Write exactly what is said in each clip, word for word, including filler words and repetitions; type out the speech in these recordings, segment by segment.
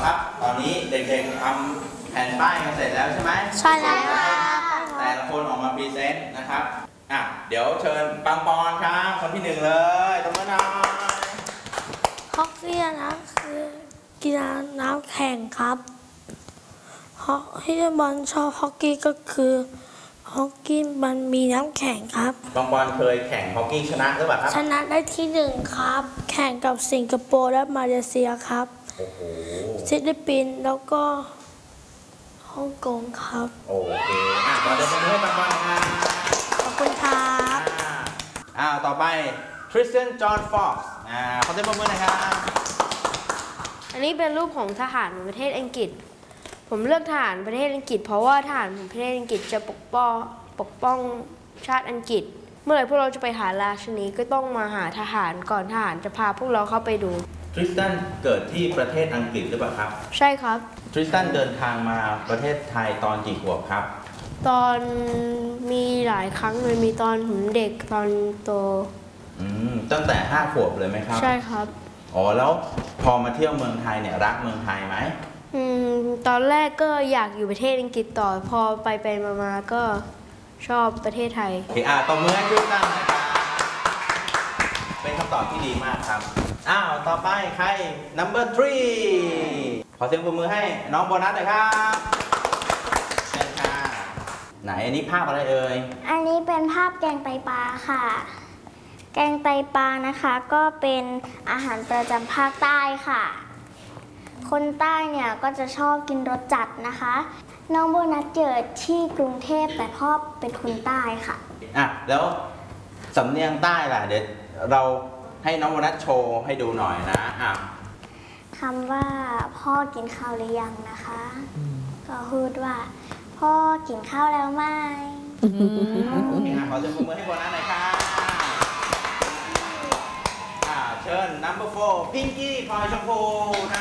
ครับ ตอนนี้เด็กๆทำแผ่นป้ายกันเสร็จแล้วใช่ไหมใช่แล้วแต่ละคนออกมาพรีเซนต์นะครับอ่ะเดี๋ยวเชิญปังปอนครับคนที่หนึ่งเลยตบมือหน่อยฮอกกี้นะคือกีฬาน้ำแข่งครับฮอกที่บอลชอบฮอกกี้ก็คือฮอกกี้มันมีน้ำแข็งครับปังปอนเคยแข่งฮอกกี้ชนะหรือเปล่าครับชนะได้ที่หนึ่งครับแข่งกับสิงคโปร์และมาเลเซียครับโอ้โหฟิลิปปินส์แล้วก็ฮ่องกงครับโอเคอ่ะขอเดินไปให้ปังปอนนะครับขอบคุณครับอ่าต่อไปทริสตันจอห์นฟ็อกซ์อ่าขอเดินมือหน่อยครับอันนี้เป็นรูปของทหารของประเทศอังกฤษผมเลือกทหารประเทศอังกฤษเพราะว่าทหารของประเทศอังกฤษจะปกป้องปกป้องชาติอังกฤษเมื่อไหร่พวกเราจะไปหาราชินีก็ต้องมาหาทหารก่อนทหารจะพาพวกเราเข้าไปดูทริสตันเกิดที่ประเทศอังกฤษหรือเปล่าครับใช่ครับทริสตันเดินทางมาประเทศไทยตอนกี่ขวบครับตอนมีหลายครั้งเลยมีตอนผมเด็กตอนโตอืมตั้งแต่ห้าขวบเลยไหมครับใช่ครับอ๋อแล้วพอมาเที่ยวเมืองไทยเนี่ยรักเมืองไทยไหมอืมตอนแรกก็อยากอยู่ประเทศอังกฤษต่อพอไปไปมาๆก็ชอบประเทศไทยโอเคอ่ะตบมือให้ทริสตันนะครับเป็นคำตอบที่ดีมากครับอ้าวต่อไปใคร number three ขอเสียงปรบมือให้น้องโบนัสหน่อยครับเชิญค่ะไหนอันนี้ภาพอะไรเอ่ยอันนี้เป็นภาพแกงไตปลาค่ะแกงไตปลานะคะก็เป็นอาหารประจำภาคใต้ค่ะคนใต้เนี่ยก็จะชอบกินรสจัดนะคะน้องโบนัสเกิดที่กรุงเทพแต่พ่อเป็นคนใต้ค่ะอ่ะแล้วสำเนียงใต้ล่ะเดี๋ยวเราให้น้องโบนัสโชว์ให้ดูหน่อยนะอ่ะคำว่าพ่อกินข้าวหรือยังนะคะก็พูดว่าพ่อกินข้าวแล้วไหมโอเคอ่ะขอเสียงปรบมือให้โบนัสหน่อยค่ะอ่ะเชิญ number four พิงกี้พลอยชมพูนะ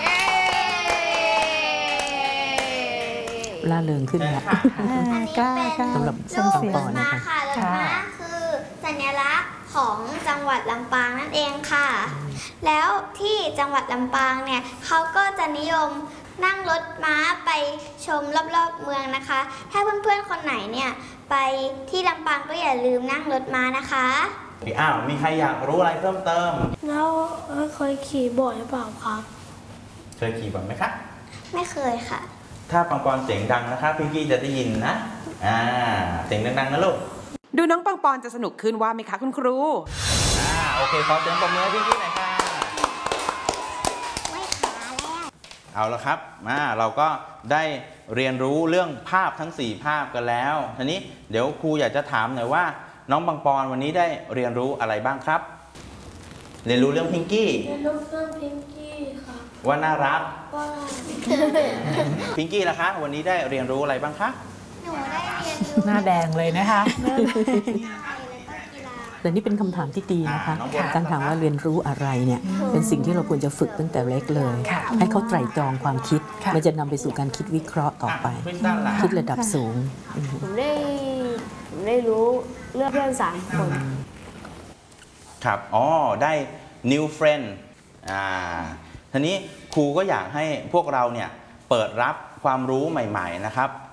ล่าเริงขึ้นนะกล้าสำหรับลูกปังปอนนะคะค่ะดอกม้าคือสัญลักษณ์ของจังหวัดลำปางนั่นเองค่ะแล้วที่จังหวัดลำปางเนี่ยเขาก็จะนิยมนั่งรถม้าไปชมรอบๆเมืองนะคะถ้าเพื่อนๆคนไหนเนี่ยไปที่ลำปางก็อย่าลืมนั่งรถม้านะคะอ้าวมีใครอยากรู้อะไรเพิ่มเติมแล้วเคยขี่บ่อยหรือเปล่าครับเคยขี่บ่อยไหมครับไม่เคยค่ะถ้าปังปอนเสียงดังนะครับพี่กี้จะได้ยินนะอ่าเสียงดังๆนะลูกดูน้องปังปอนจะสนุกขึ้นว่าไหมคะคุณครูอ่าโอเคขอเสียงปรบมือให้พี่กี้หน่อยค่ะไม่ขาแล้วเอาละครับมาเราก็ได้เรียนรู้เรื่องภาพทั้งสี่ภาพกันแล้วทีนี้เดี๋ยวครูอยากจะถามหน่อยว่าน้องปังปอนวันนี้ได้เรียนรู้อะไรบ้างครับเรียนรู้เรื่องพิงกี้เรียนรู้เรื่องพิงกี้ครับว่าน่ารักว่าพิงกี้ล่ะคะวันนี้ได้เรียนรู้อะไรบ้างคะหนูได้เรียนรู้หน้าแดงเลยนะคะแต่นี่เป็นคำถามที่ดีนะคะการถามว่าเรียนรู้อะไรเนี่ยเป็นสิ่งที่เราควรจะฝึกตั้งแต่เล็กเลยให้เขาไตร่ตรองความคิดมันจะนำไปสู่การคิดวิเคราะห์ต่อไปคิดระดับสูงผมได้ผมได้รู้เรื่องเพื่อนสามคนครับอ๋อได้ new friend อ่าทีนี้ครูก็อยากให้พวกเราเนี่ยเปิดรับความรู้ใหม่ๆนะครับ